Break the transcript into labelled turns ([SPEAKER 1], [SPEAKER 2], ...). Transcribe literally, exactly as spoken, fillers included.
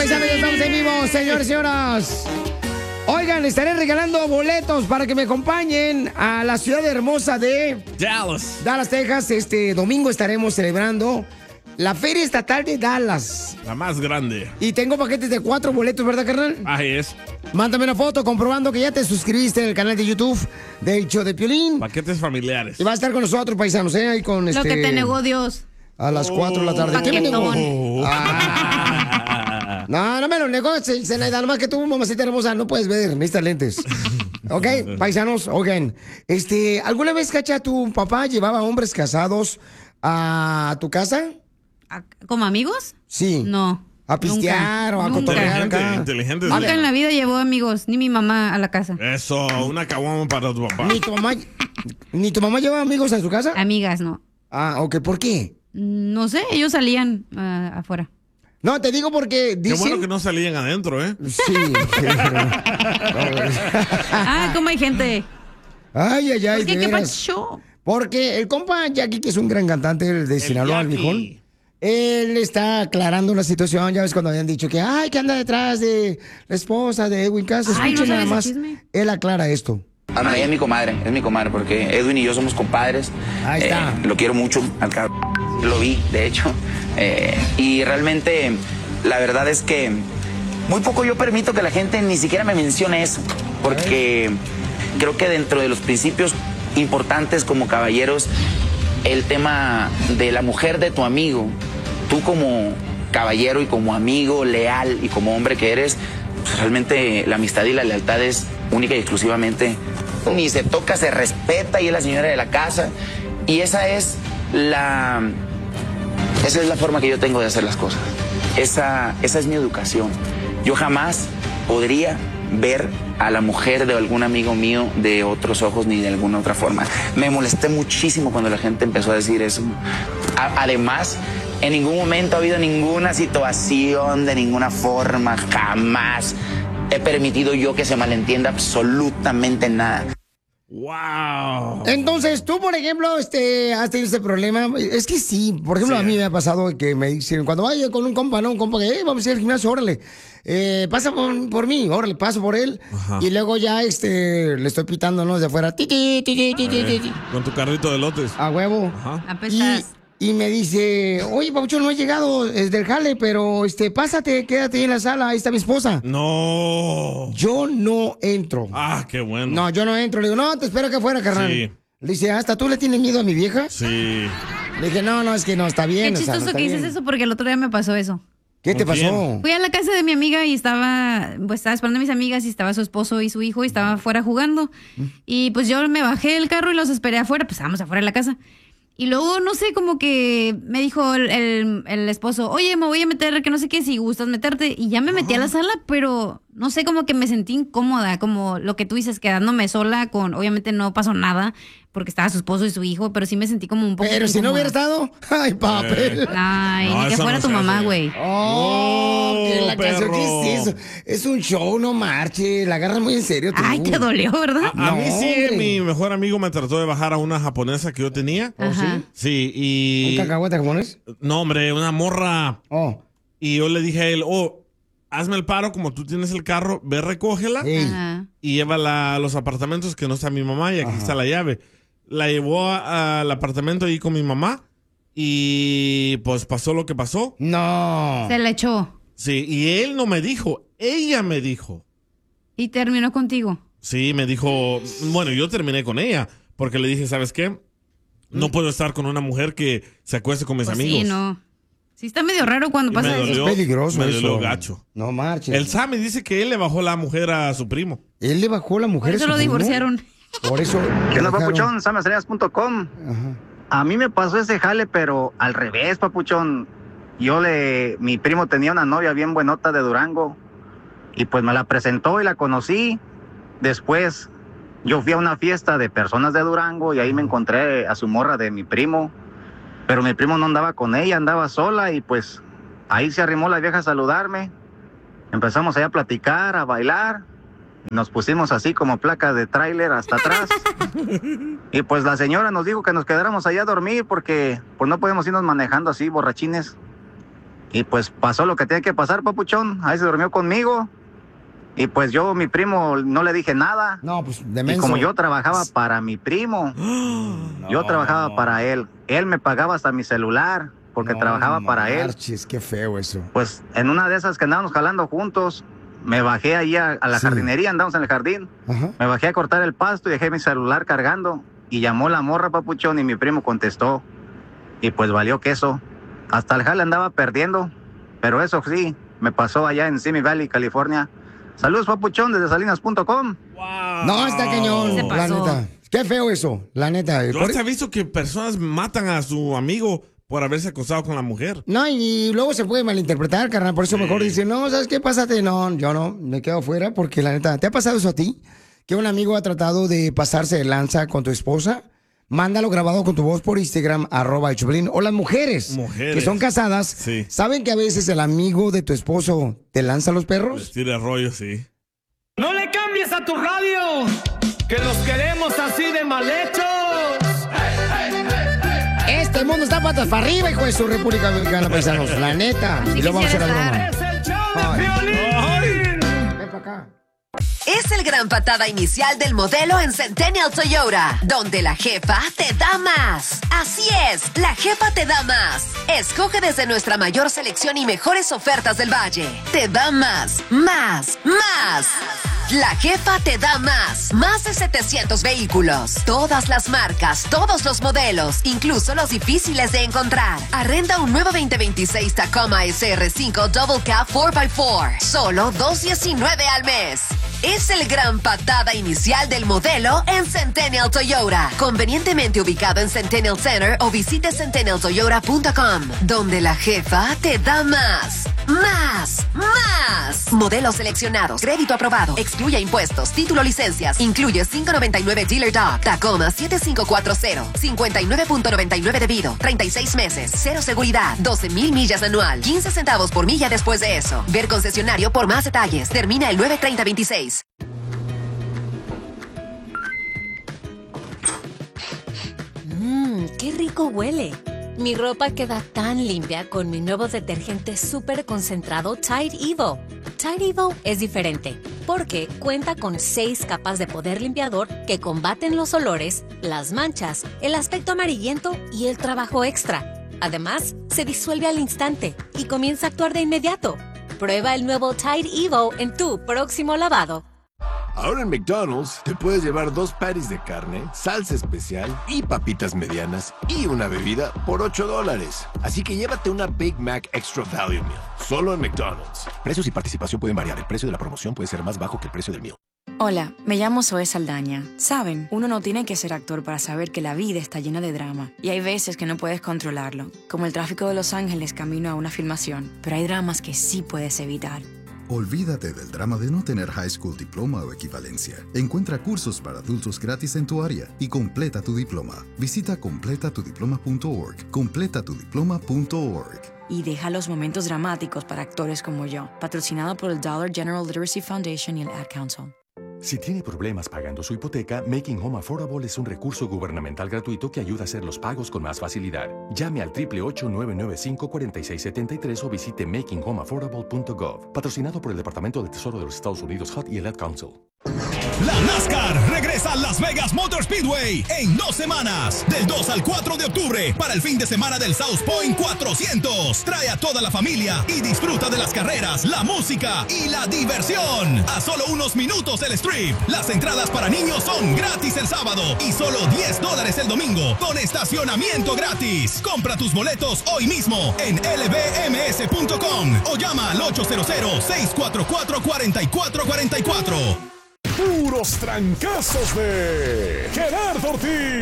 [SPEAKER 1] paisanos, ya estamos en vivo, señores y señoras. Oigan, les estaré regalando boletos para que me acompañen a la ciudad hermosa de
[SPEAKER 2] Dallas.
[SPEAKER 1] Dallas, Texas. Este domingo estaremos celebrando la Feria Estatal de Dallas.
[SPEAKER 2] La más grande.
[SPEAKER 1] Y tengo paquetes de cuatro boletos, ¿verdad, carnal?
[SPEAKER 2] Ahí es.
[SPEAKER 1] Mándame una foto comprobando que ya te suscribiste al canal de YouTube del show de Piolín.
[SPEAKER 2] Paquetes familiares.
[SPEAKER 1] Y va a estar con nosotros, paisanos, ¿eh? Ahí con
[SPEAKER 3] Lo
[SPEAKER 1] este...
[SPEAKER 3] que te negó Dios.
[SPEAKER 1] A las cuatro de la tarde. ¿Qué me negó?
[SPEAKER 2] Oh.
[SPEAKER 1] Ah. No, no me lo negó, Zenaida. Nada más que tú, mamacita hermosa, no puedes ver, necesitas lentes. Ok, paisanos, oigan. Este, ¿alguna vez, Cacha, tu papá llevaba hombres casados a tu casa?
[SPEAKER 3] ¿Como amigos?
[SPEAKER 1] Sí.
[SPEAKER 3] No.
[SPEAKER 1] ¿A pistear
[SPEAKER 3] nunca,
[SPEAKER 1] o a
[SPEAKER 3] nunca.
[SPEAKER 1] cotorrear acá?
[SPEAKER 2] Inteligente.
[SPEAKER 3] Nunca en la vida llevó amigos, ni mi mamá a la casa.
[SPEAKER 2] Eso, una caguama para tu papá.
[SPEAKER 1] ¿Ni tu mamá, ¿Ni tu mamá lleva amigos a su casa?
[SPEAKER 3] Amigas, no.
[SPEAKER 1] Ah, ok, ¿por qué?
[SPEAKER 3] No sé, ellos salían uh, afuera.
[SPEAKER 1] No, te digo porque dicen...
[SPEAKER 2] Qué bueno que no salían adentro, ¿eh?
[SPEAKER 1] Sí.
[SPEAKER 3] Ah, ¿cómo hay gente?
[SPEAKER 1] Ay, ay, ay,
[SPEAKER 3] ¿Por qué?
[SPEAKER 1] de
[SPEAKER 3] ¿Qué
[SPEAKER 1] veras.
[SPEAKER 3] pasó?
[SPEAKER 1] Porque el compa Jackie, que es un gran cantante de Sinaloa, el
[SPEAKER 2] Jackie.
[SPEAKER 1] viejón, él está aclarando la situación. Ya ves cuando habían dicho que, ay, que anda detrás de la esposa de Edwin Cass.
[SPEAKER 3] Ay,
[SPEAKER 1] Escuchen
[SPEAKER 3] no
[SPEAKER 1] nada
[SPEAKER 3] sabía
[SPEAKER 1] más.
[SPEAKER 3] ese chisme.
[SPEAKER 1] Él aclara esto.
[SPEAKER 4] Ah, no, ella es mi comadre, es mi comadre, porque Edwin y yo somos compadres.
[SPEAKER 1] Ahí está.
[SPEAKER 4] Eh, lo quiero mucho, al cabrón. Lo vi, de hecho. Eh, y realmente, la verdad es que muy poco yo permito que la gente ni siquiera me mencione eso. Porque creo que dentro de los principios importantes como caballeros, el tema de la mujer de tu amigo, tú como caballero y como amigo leal y como hombre que eres, pues realmente la amistad y la lealtad es única y exclusivamente, ni se toca, se respeta y es la señora de la casa. Y esa es la, esa es la forma que yo tengo de hacer las cosas. Esa, esa es mi educación. Yo jamás podría ver a la mujer de algún amigo mío de otros ojos ni de alguna otra forma. Me molesté muchísimo cuando la gente empezó a decir eso. A, además, en ningún momento ha habido ninguna situación, de ninguna forma, jamás he permitido yo que se malentienda absolutamente nada.
[SPEAKER 2] ¡Wow!
[SPEAKER 1] Entonces, tú, por ejemplo, este, has tenido este problema. Es que sí, por ejemplo,
[SPEAKER 2] Sí.
[SPEAKER 1] a mí me ha pasado que me dicen, cuando vaya con un compa, ¿no? Un compa que, eh, vamos a ir al gimnasio, órale. Eh, pasa por, por mí, órale, paso por él.
[SPEAKER 2] Ajá.
[SPEAKER 1] Y luego ya, este, le estoy pitando, ¿no? De afuera, ti, ti, ti, ti, ti, ti, ti.
[SPEAKER 2] Con tu carrito de lotes.
[SPEAKER 1] A huevo.
[SPEAKER 2] Ajá.
[SPEAKER 1] Y,
[SPEAKER 3] Apestas.
[SPEAKER 1] y me dice, oye, Pabuchón, no he llegado desde el jale, pero, este, pásate, quédate ahí en la sala, ahí está mi esposa.
[SPEAKER 2] No.
[SPEAKER 1] Yo no entro.
[SPEAKER 2] Ah, qué bueno.
[SPEAKER 1] No, yo no entro. Le digo, no, te espero que afuera, carnal.
[SPEAKER 2] Sí.
[SPEAKER 1] Le dice, ¿hasta tú le tienes miedo a mi vieja?
[SPEAKER 2] Sí.
[SPEAKER 1] Le dije, no, no, es que no, está bien.
[SPEAKER 3] Qué
[SPEAKER 1] o sea, no
[SPEAKER 3] chistoso
[SPEAKER 1] está
[SPEAKER 3] que dices
[SPEAKER 1] bien.
[SPEAKER 3] eso porque el otro día me pasó eso.
[SPEAKER 1] ¿Qué te
[SPEAKER 2] ¿Con quién?
[SPEAKER 1] pasó?
[SPEAKER 3] Fui a la casa de mi amiga y estaba, pues estaba esperando a mis amigas y estaba su esposo y su hijo y estaba afuera jugando. Y pues yo me bajé del carro y los esperé afuera, pues estábamos afuera de la casa. Y luego, no sé, como que me dijo el, el, el esposo, oye, me voy a meter, que no sé qué, si gustas meterte. Y ya me metí a la sala, pero no sé, como que me sentí incómoda, como lo que tú dices, quedándome sola con, obviamente no pasó nada, porque estaba su esposo y su hijo, pero sí me sentí como un poco
[SPEAKER 1] Pero si no
[SPEAKER 3] incómoda.
[SPEAKER 1] hubiera estado, ay, papel.
[SPEAKER 3] Ay,
[SPEAKER 2] No,
[SPEAKER 3] ni que
[SPEAKER 2] eso
[SPEAKER 3] fuera
[SPEAKER 2] no
[SPEAKER 3] tu
[SPEAKER 2] se
[SPEAKER 3] mamá,
[SPEAKER 2] hace.
[SPEAKER 3] güey.
[SPEAKER 1] Oh, que la canción,
[SPEAKER 2] perro.
[SPEAKER 1] ¿qué es eso? Es un show, no marche, la agarras muy en serio tú.
[SPEAKER 3] Ay, te dolió, ¿verdad?
[SPEAKER 2] A, a
[SPEAKER 1] No,
[SPEAKER 2] mí sí,
[SPEAKER 1] hombre.
[SPEAKER 2] mi mejor amigo me trató de bajar a una japonesa que yo tenía.
[SPEAKER 3] Ajá.
[SPEAKER 2] Sí,
[SPEAKER 1] ¿Un
[SPEAKER 2] y...
[SPEAKER 1] cacahuete japonés?
[SPEAKER 2] No, hombre, una morra.
[SPEAKER 1] Oh,
[SPEAKER 2] Y yo le dije a él, oh, hazme el paro, como tú tienes el carro, ve, recógela
[SPEAKER 1] ey.
[SPEAKER 3] Ajá.
[SPEAKER 2] y llévala a los apartamentos que no está mi mamá y aquí
[SPEAKER 1] Ajá.
[SPEAKER 2] está la llave. La llevó a- al apartamento ahí con mi mamá y pues pasó lo que pasó.
[SPEAKER 1] No.
[SPEAKER 3] Se le echó.
[SPEAKER 2] Sí, y él no me dijo, ella me dijo.
[SPEAKER 3] Y terminó contigo.
[SPEAKER 2] Sí, me dijo, bueno, yo terminé con ella porque le dije, ¿sabes qué? No puedo estar con una mujer que se acueste con mis
[SPEAKER 3] Pues
[SPEAKER 2] amigos.
[SPEAKER 3] sí, no. Sí está medio raro cuando
[SPEAKER 2] Y
[SPEAKER 3] pasa
[SPEAKER 2] me
[SPEAKER 3] eso.
[SPEAKER 2] dolió.
[SPEAKER 1] Es peligroso
[SPEAKER 2] me
[SPEAKER 1] eso.
[SPEAKER 2] dolió gacho.
[SPEAKER 1] No marches.
[SPEAKER 2] El Sammy dice que él le bajó la mujer a su primo.
[SPEAKER 1] Él le bajó la
[SPEAKER 3] Por
[SPEAKER 1] mujer. a
[SPEAKER 3] eso
[SPEAKER 1] su
[SPEAKER 3] lo
[SPEAKER 1] primo.
[SPEAKER 3] divorciaron.
[SPEAKER 1] Por eso.
[SPEAKER 5] ¿Qué onda,
[SPEAKER 1] lo dejaron.
[SPEAKER 5] papuchón? sameserías punto com.
[SPEAKER 1] Ajá.
[SPEAKER 5] A mí me pasó ese jale, pero al revés, papuchón. Yo le... Mi primo tenía una novia bien buenota de Durango. Y pues me la presentó y la conocí. Después yo fui a una fiesta de personas de Durango y ahí me encontré a su morra de mi primo. Pero mi primo no andaba con ella, andaba sola y pues ahí se arrimó la vieja a saludarme. Empezamos allá a platicar, a bailar. Nos pusimos así como placa de tráiler hasta atrás. Y pues la señora nos dijo que nos quedáramos allá a dormir porque pues no podemos irnos manejando así, borrachines. Y pues pasó lo que tenía que pasar, papuchón. Ahí se durmió conmigo. Y pues yo, mi primo, no le dije nada.
[SPEAKER 1] No, pues de
[SPEAKER 5] Y
[SPEAKER 1] menso.
[SPEAKER 5] como yo trabajaba para mi primo,
[SPEAKER 2] No.
[SPEAKER 5] yo trabajaba para él. Él me pagaba hasta mi celular porque
[SPEAKER 1] No
[SPEAKER 5] trabajaba para él.
[SPEAKER 1] marches, qué feo eso.
[SPEAKER 5] Pues en una de esas que andábamos jalando juntos, me bajé ahí a, a la
[SPEAKER 1] Sí.
[SPEAKER 5] jardinería, andamos en el jardín.
[SPEAKER 1] Ajá.
[SPEAKER 5] Me bajé a cortar el pasto y dejé mi celular cargando. Y llamó la morra, papuchón, y mi primo contestó. Y pues valió queso. Hasta el jale andaba perdiendo. Pero eso sí, me pasó allá en Simi Valley, California. Saludos, papuchón, desde salinas punto com.
[SPEAKER 2] Wow.
[SPEAKER 1] No, está cañón,
[SPEAKER 3] Se
[SPEAKER 1] la
[SPEAKER 3] pasó.
[SPEAKER 1] neta. Qué feo eso, la neta.
[SPEAKER 2] Yo
[SPEAKER 1] Por-
[SPEAKER 2] hasta he visto que personas matan a su amigo por haberse acostado con la mujer.
[SPEAKER 1] No, y luego se puede malinterpretar, carnal. Por eso mejor dice, no, ¿sabes qué? Pásate. No, yo no, me quedo fuera porque la neta, ¿te ha pasado eso a ti? Que un amigo ha tratado de pasarse de lanza con tu esposa. Mándalo grabado con tu voz por Instagram, arroba el Choplin. O las mujeres,
[SPEAKER 2] Mujeres.
[SPEAKER 1] que son casadas,
[SPEAKER 2] Sí.
[SPEAKER 1] ¿saben que a veces el amigo de tu esposo te lanza los perros?
[SPEAKER 2] Les tira rollo, sí.
[SPEAKER 6] No le cambies a tu radio, que los queremos así de mal hechos.
[SPEAKER 1] Este mundo está patas para arriba, hijo de su República Dominicana, paisanos. La neta.
[SPEAKER 3] Así
[SPEAKER 1] Y luego vamos a hacer la
[SPEAKER 3] quisiera
[SPEAKER 1] broma.
[SPEAKER 6] Es el show
[SPEAKER 1] Ay.
[SPEAKER 6] de Piolín.
[SPEAKER 1] Ven para acá.
[SPEAKER 7] Es el gran patada inicial del modelo en Centennial Toyota, donde la jefa te da más. Así es, la jefa te da más. Escoge desde nuestra mayor selección y mejores ofertas del valle. Te da más, más, más. La jefa te da más. Más de setecientos vehículos. Todas las marcas, todos los modelos, incluso los difíciles de encontrar. Arrenda un nuevo veinte veintiséis Tacoma S R cinco Double Cab cuatro por cuatro. Solo dos diecinueve al mes. Es el gran patada inicial del modelo en Centennial Toyota. Convenientemente ubicado en Centennial Center o visite centennial toyota punto com, donde la jefa te da más. Más, más. Modelos seleccionados, crédito aprobado, excluye impuestos, título, licencias, incluye cinco noventa y nueve Dealer Dog, Tacoma siete cinco cuatro cero, cincuenta y nueve punto noventa y nueve debido, treinta y seis meses, cero seguridad, doce mil millas anual, quince centavos por milla después de eso. Ver concesionario por más detalles. Termina el nueve treinta veintiséis.
[SPEAKER 8] Mmm, qué rico huele. Mi ropa queda tan limpia con mi nuevo detergente súper concentrado Tide Evo. Tide Evo es diferente porque cuenta con seis capas de poder limpiador que combaten los olores, las manchas, el aspecto amarillento y el trabajo extra. Además, se disuelve al instante y comienza a actuar de inmediato. Prueba el nuevo Tide Evo en tu próximo lavado.
[SPEAKER 9] Ahora en McDonald's te puedes llevar dos patties de carne, salsa especial y papitas medianas y una bebida por ocho dólares. Así que llévate una Big Mac Extra Value Meal, solo en McDonald's. Precios y participación pueden variar. El precio de la promoción puede ser más bajo que el precio del meal.
[SPEAKER 10] Hola, me llamo Zoe Saldaña. Saben, uno no tiene que ser actor para saber que la vida está llena de drama. Y hay veces que no puedes controlarlo, como el tráfico de Los Ángeles camino a una filmación. Pero hay dramas que sí puedes evitar.
[SPEAKER 11] Olvídate del drama de no tener high school diploma o equivalencia. Encuentra cursos para adultos gratis en tu área y completa tu diploma. Visita completa tu diploma punto org. completa tu diploma punto org.
[SPEAKER 10] Y deja los momentos dramáticos para actores como yo. Patrocinado por el Dollar General Literacy Foundation y el Ad Council.
[SPEAKER 12] Si tiene problemas pagando su hipoteca, Making Home Affordable es un recurso gubernamental gratuito que ayuda a hacer los pagos con más facilidad. Llame al ocho ocho ocho, nueve nueve cinco, cuatro seis siete tres o visite making home affordable punto gov. Patrocinado por el Departamento de Tesoro de los Estados Unidos, H U D y el Ad Council.
[SPEAKER 13] La NASCAR regresa a Las Vegas Motor Speedway en dos semanas, del dos al cuatro de octubre, para el fin de semana del South Point cuatrocientos. Trae a toda la familia y disfruta de las carreras, la música y la diversión. A solo unos minutos el strip. Las entradas para niños son gratis el sábado y solo diez dólares el domingo, con estacionamiento gratis. Compra tus boletos hoy mismo en L B M S punto com o llama al ocho cero cero, seis cuatro cuatro, cuatro cuatro cuatro cuatro.
[SPEAKER 14] Puros trancazos de Gerardo Ortiz.